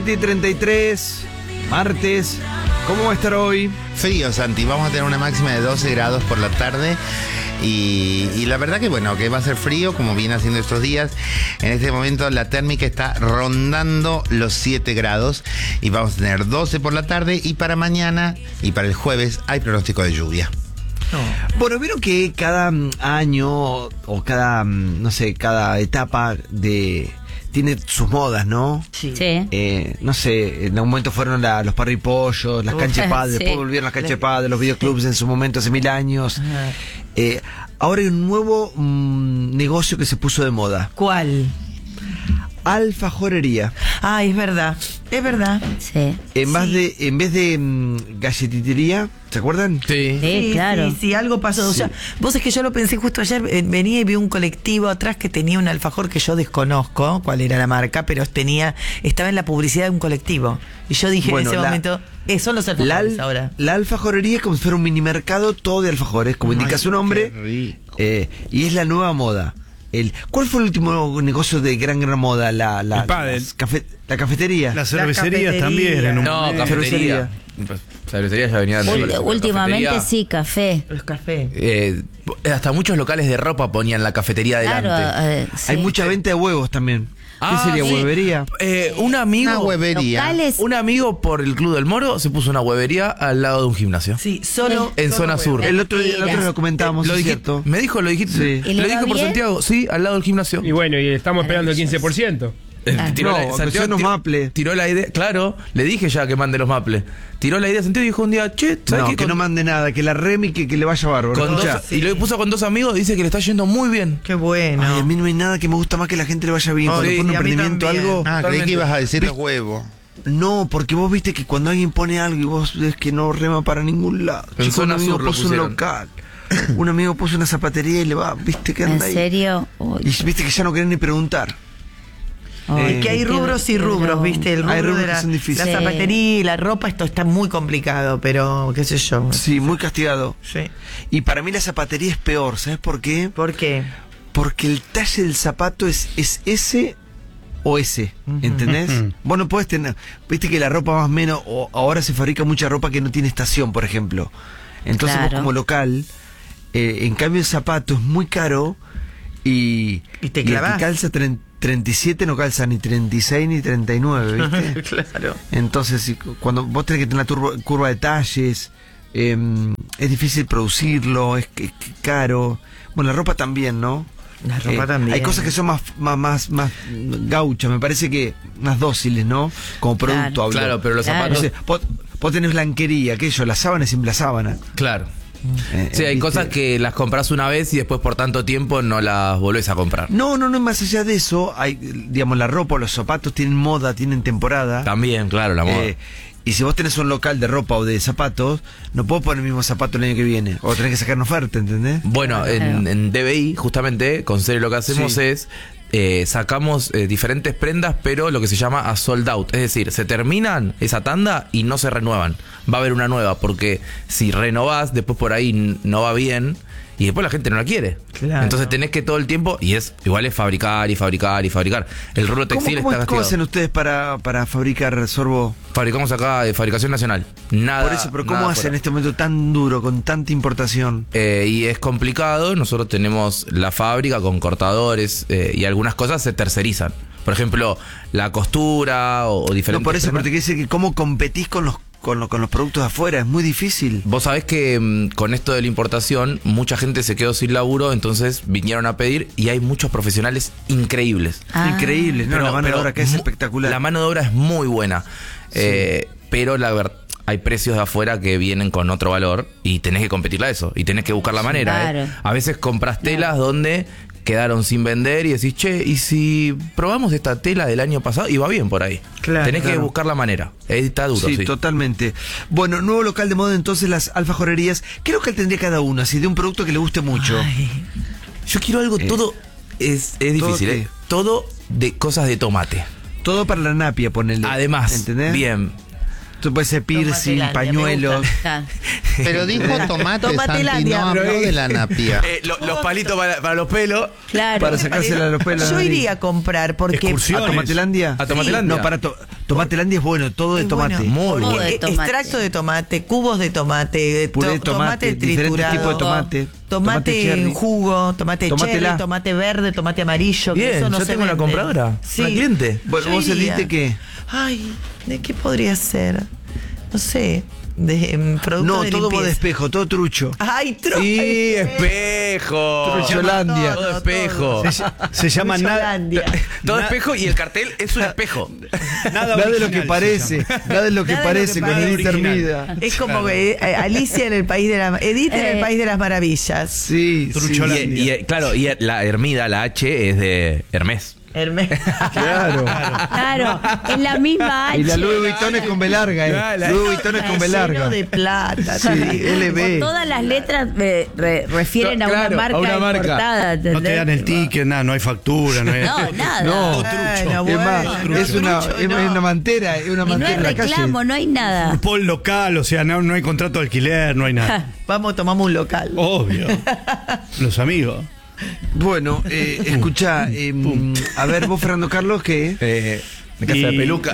33, martes. ¿Cómo va a estar hoy? Frío, Santi. Vamos a tener una máxima de 12 grados por la tarde. Y la verdad que bueno, que va a ser frío, como viene haciendo estos días. En este momento la térmica está rondando los 7 grados. Y vamos a tener 12 por la tarde. Y para mañana y para el jueves hay pronóstico de lluvia. Bueno, vieron que cada año o cada, no sé, cada etapa tiene sus modas, ¿no? Sí. No sé, en algún momento fueron los parripollos, las canchas de pádel, después volvieron las canchas de pádel, los videoclubs en su momento hace 1000 años. Ahora hay un nuevo negocio que se puso de moda. ¿Cuál? Alfajorería. Ah, es verdad. Es verdad. Sí. En vez de galletitería, ¿se acuerdan? Sí, claro. Sí, algo pasó. O sea, vos es que yo lo pensé justo ayer, venía y vi un colectivo atrás que tenía un alfajor que yo desconozco cuál era la marca, pero estaba en la publicidad de un colectivo. Y yo dije en ese momento, son los alfajores ahora. La alfajorería es como si fuera un mini mercado todo de alfajores, como indica su nombre. Y es la nueva moda. ¿Cuál fue el último negocio de gran moda? El pádel. La cafetería. Las cervecerías también. Cafetería. Cervecería ya venía de Últimamente sí, café. Los cafés. Hasta muchos locales de ropa ponían la cafetería adelante. Claro, sí. Hay mucha venta de huevos también. ¿Qué sería sí. huevería? Un amigo. Una huevería. Locales. Un amigo por el Club del Moro se puso una huevería al lado de un gimnasio. Sí, solo. En zona sur. El otro día lo comentábamos, Lo ¿es dijiste, cierto? me dijo, lo dijiste. Sí. Lo dije por bien? Santiago, sí, al lado del gimnasio. Y bueno, y estamos esperando el 15%. Santiago los maples. Tiró la idea, claro, le dije ya que mande los maples. Tiró la idea Santiago y dijo un día, ¿sabes qué? Que no mande nada, que la remi que le vaya bárbaro. Y lo puso con 2 amigos, dice que le está yendo muy bien. Qué bueno. Ay, a mí no hay nada que me gusta más que la gente le vaya bien. Cuando sí, pone un y a mí emprendimiento también. algo. Creí que ibas a decir los huevos. No, porque vos viste que cuando alguien pone algo y vos ves que no rema para ningún lado. En zona un amigo sur lo puso un pusieron. local. Un amigo puso una zapatería y le va, viste que ¿En anda ahí. serio? Uy. Y viste que ya no querés ni preguntar. Que hay rubros y rubros, ¿viste? El Hay rubro rubros de que son difíciles. la zapatería y la ropa, esto está muy complicado, pero qué sé yo. Sí, muy castigado. Sí. Y para mí la zapatería es peor, ¿sabes por qué? ¿Por qué? Porque el talle del zapato es S o S, ¿entendés? Vos no podés tener, viste que la ropa más o menos, o ahora se fabrica mucha ropa que no tiene estación, por ejemplo. Entonces Claro. vos como local, en cambio el zapato es muy caro y te el clavás. que calza 37 no calza ni 36 ni 39, ¿viste? Claro. Entonces, cuando vos tenés que tener la curva de talles, es difícil producirlo, es caro. Bueno, la ropa también, ¿no? La ropa también. Hay cosas que son más gauchas, me parece que más dóciles, ¿no? Como producto, hablo. Claro, pero los Claro. zapatos. Entonces, vos tenés blanquería, aquello, la sábana es siempre la sábana. Claro. Sí, hay ¿viste? cosas que las compras una vez y después por tanto tiempo no las volvés a comprar. No, más allá de eso, hay, digamos, la ropa, los zapatos tienen moda, tienen temporada. También, claro, la moda. Y si vos tenés un local de ropa o de zapatos, no puedo poner el mismo zapato el año que viene. O tenés que sacar una oferta, ¿entendés? Bueno, en DBI, justamente, con Serie lo que hacemos Sí. es sacamos diferentes prendas, pero lo que se llama a sold out. Es decir, se terminan esa tanda y no se renuevan. Va a haber una nueva, porque si renovás, después por ahí no va bien y después la gente no la quiere. Claro. Entonces tenés que todo el tiempo, y igual es fabricar y fabricar y fabricar. El rubro textil está ¿Cómo castigado. hacen ustedes para fabricar sorbo? Fabricamos acá de fabricación nacional. Nada. Por eso, pero ¿cómo nada hacen en fuera. este momento tan duro, con tanta importación? Y es complicado. Nosotros tenemos la fábrica con cortadores y algunas cosas se tercerizan. Por ejemplo, la costura o diferentes. No, por eso, prendas. pero te quiero decir que cómo competís con los productos de afuera, es muy difícil. Vos sabés que con esto de la importación, mucha gente se quedó sin laburo, entonces vinieron a pedir y hay muchos profesionales increíbles. Increíble, ¿no? La mano de obra acá es espectacular. La mano de obra es muy buena. Sí. Pero la verdad, hay precios de afuera que vienen con otro valor y tenés que competirle a eso. Y tenés que buscar la manera. claro. A veces compras telas donde quedaron sin vender y decís, che, ¿y si probamos esta tela del año pasado? Y va bien por ahí. Claro, tenés que claro. buscar la manera. Está duro, sí. Totalmente. Bueno, nuevo local de moda entonces, las alfajorerías. ¿Qué local tendría cada uno? Así de un producto que le guste mucho. Ay, Yo quiero algo, todo es difícil, qué? Todo de cosas de tomate. Todo para la napia, ponele. Además, ¿entendés? bien. Tú puedes ser piercing, Tomatelandia, pañuelos. Pero dijo tomate, Santi, Tomatelandia. no habló de la napia. Los palitos para los pelos. Claro. Para sacársela de los pelos. Yo la nariz. iría a comprar porque Excursiones. ¿A Tomatelandia? ¿A Tomatelandia? No, Tomatelandia es bueno, todo de es tomate. bueno, Muy porque bueno. De tomate. extracto de tomate, cubos de tomate, Puré de tomate, diferentes triturado, tipos de tomate. tomate Tomate en cherry. jugo, tomate Tomate cherry, la. tomate verde, tomate amarillo. que Bien, eso no yo se tengo una vende. compradora, Sí. una cliente. Bueno, Yo vos iría. elegiste que... Ay, ¿de qué podría ser? No sé, de producto No, de todo limpieza. de espejo, todo trucho. Ay, Sí, espejo. Trucholandia. Todo espejo. Se llama Trucholandia. Todo espejo y el cartel es un espejo. Nada Nada de lo original que se parece, llama. nada de lo que Nada de parece lo que con Edith parece. Hermida. Es como que Alicia en el país de la Edith en el país de las maravillas. Sí, Trucholandia. Claro, y la Hermida, la H es de Hermes. Hermes. claro. Claro, es la misma H. Y la Louis Vuitton es con B larga, Louis Vuitton es con B larga. Lleno de plata. Sí, LB. Todas las letras refieren a Claro, una marca a una marca. importada. No te ¿entendés? dan el ticket, nada, no hay factura, no hay. No, nada. No, Bueno, es más, bueno, es una trucho, no. es una mantera, es una Y no mantera hay en la calle. reclamo, no hay nada. Pol local, o sea, no hay contrato de alquiler, no hay nada. Vamos, tomamos un local. Obvio. Los amigos. Bueno, escucha, a ver, vos, Fernando Carlos, ¿qué? De casa de peluca.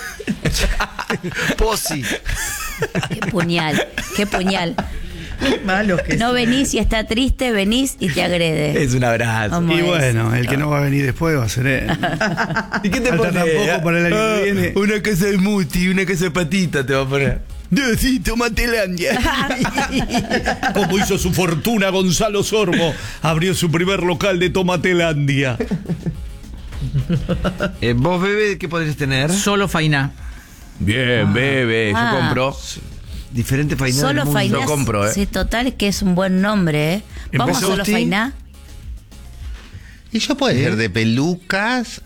Posi. Qué puñal, qué puñal. Qué malos que No son. venís y está triste, venís y te agrede. Es un abrazo. Vamos. Y es? bueno, el que no va a venir después va a ser él. ¿Y qué te Falta pone? tampoco para el año que viene. Una casa de muti, una casa de patita te va a poner. Sí, Tomatelandia. Como hizo su fortuna Gonzalo Sorbo, abrió su primer local de Tomatelandia. Vos, bebé, ¿qué podrías tener? Solo Fainá. Bien, bebé, yo Ah. compro. Diferente fainá del Solo mundo. Fainá. Lo compro, Sí, total, es que es un buen nombre, ¿eh? Vamos ¿Empezó Solo Gusti? Fainá. Y yo puedo ser de pelucas,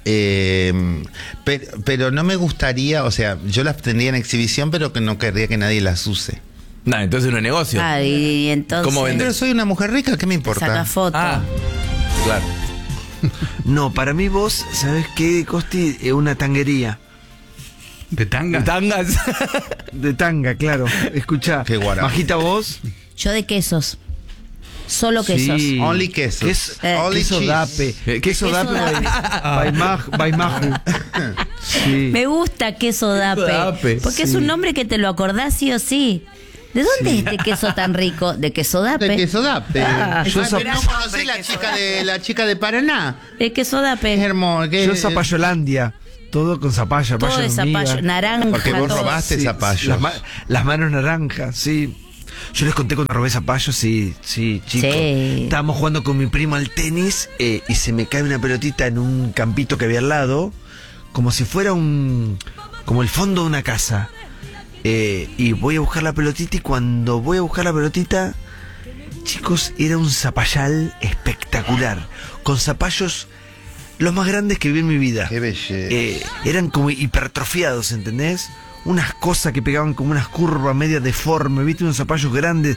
pero no me gustaría, o sea, yo las tendría en exhibición, pero que no querría que nadie las use. Nah, entonces no es negocio. Ah, y entonces. ¿Cómo vende? Pero soy una mujer rica, ¿qué me Saca importa? foto. Ah, claro. No, para mí vos, ¿sabés qué, Costi? Una tanguería. ¿De tanga? Tangas. De tanga, claro. Escuchá. Qué guará. Majita, vos. Yo de quesos. Solo quesos. Sí. Only quesos. Only Queso cheese. dape. Queso Queso dape dape. by Maju. Sí. Me gusta queso dape. Dape, Porque es sí. un nombre que te lo acordás sí o sí. ¿De dónde es este queso tan rico? ¿De queso dape? De queso dape. Yo Pero no conocés la chica de Paraná. De queso Es dape. hermoso. Yo Zapayolandia. Todo con zapallo, Todo de zapallo, naranja. Porque vos todo. robaste zapallos. Las manos naranjas, sí. Yo les conté cuando robé zapallos, sí, chicos. Sí. Estábamos jugando con mi primo al tenis y se me cae una pelotita en un campito que había al lado, como si fuera como el fondo de una casa. Y voy a buscar la pelotita y cuando voy a buscar la pelotita, chicos, era un zapallal espectacular, con zapallos los más grandes que vi en mi vida. Qué belleza. Eran como hipertrofiados, ¿entendés? Unas cosas que pegaban como unas curvas media deformes, ¿viste? Unos zapallos grandes.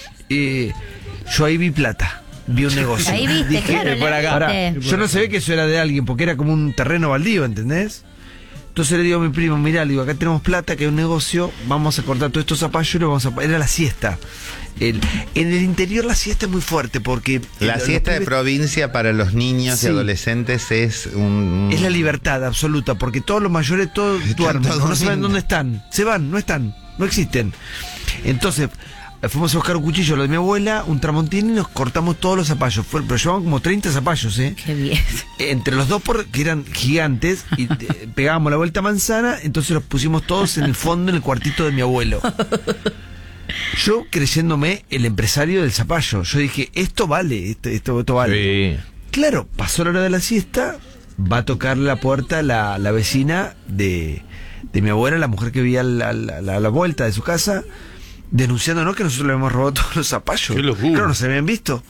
Yo ahí vi plata, vi un negocio. Ahí viste, claro. por la acá. Pará, viste. yo no sabía que eso era de alguien, porque era como un terreno baldío, ¿entendés? Entonces le digo a mi primo, mirá, le digo, acá tenemos plata, que hay un negocio, vamos a cortar todos estos zapallos y lo vamos a... Era la siesta. En el interior la siesta es muy fuerte, porque... La los siesta de pibes- provincia para los niños Sí. y adolescentes es un... Es la libertad absoluta, porque todos los mayores todos duermen, todos no saben durmiendo. dónde están, se van, no están, no existen. Entonces, fuimos a buscar un cuchillo, lo de mi abuela, un tramontín y nos cortamos todos los zapallos. Pero llevaban como 30 zapallos, ¿eh? Qué bien. Entre los dos, que eran gigantes, y pegábamos la vuelta manzana, entonces los pusimos todos en el fondo, en el cuartito de mi abuelo. Yo creyéndome el empresario del zapallo, yo dije, esto vale, esto vale. Sí. Claro, pasó la hora de la siesta, va a tocarle la puerta la vecina de mi abuela, la mujer que vivía a la vuelta de su casa, denunciándonos que nosotros le habíamos robado todos los zapallos. Qué locura. Claro, no se habían visto.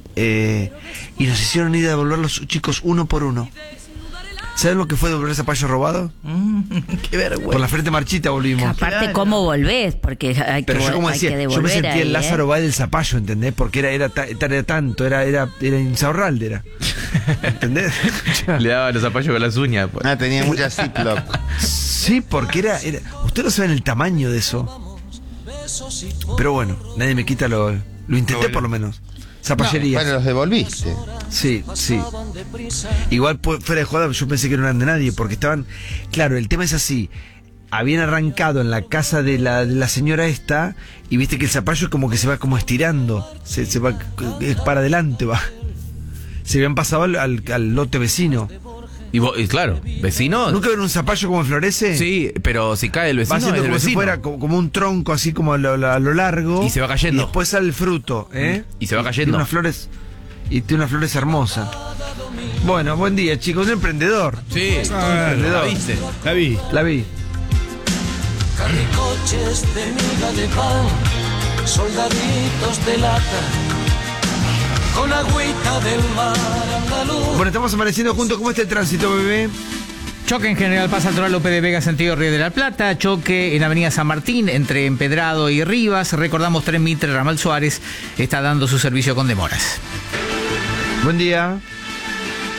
Y nos hicieron ir a devolver los chicos uno por uno. ¿Saben lo que fue devolver zapallo robado? Qué vergüenza. Por la frente marchita volvimos. Aparte, Claro. ¿cómo volvés? Porque hay que, Pero yo como hay decía, que yo me devolver sentía ahí, el Lázaro ¿eh? Báez del zapallo, ¿entendés? Porque era tanto, era Insaurralde, era. ¿Entendés? Le daba los zapallos con las uñas. Pues. Ah, tenía mucha Ziploc. Sí, porque era... Ustedes no saben el tamaño de eso. Pero bueno, nadie me quita lo intenté por lo menos. Zapallerías. Bueno, los devolviste. Sí. Igual fuera de joda, yo pensé que no eran de nadie, porque estaban... Claro, el tema es así. Habían arrancado en la casa de la señora esta, y viste que el zapallo es como que se va como estirando. Se va para adelante, va. Se habían pasado al lote vecino. Y claro, vecino. ¿Nunca ven un zapallo como florece? Sí, pero si cae el vecino, va haciendo es del como vecino. si fuera como un tronco, así como a lo largo. Y se va cayendo. Y después sale el fruto, Y se va cayendo. Tiene unas flores hermosas. Bueno, buen día, chicos. Un emprendedor. Sí, emprendedor. ¿la viste? La vi. Carricoches de miga de pan, soldaditos de lata, con agüita del mar andaluz. Bueno, estamos amaneciendo juntos. ¿Cómo está el tránsito, bebé? Choque en General Paz Altoral López de Vega, sentido Río de la Plata. Choque en Avenida San Martín, entre Empedrado y Rivas. Recordamos, Tren Mitre, Ramal Suárez está dando su servicio con demoras. Buen día.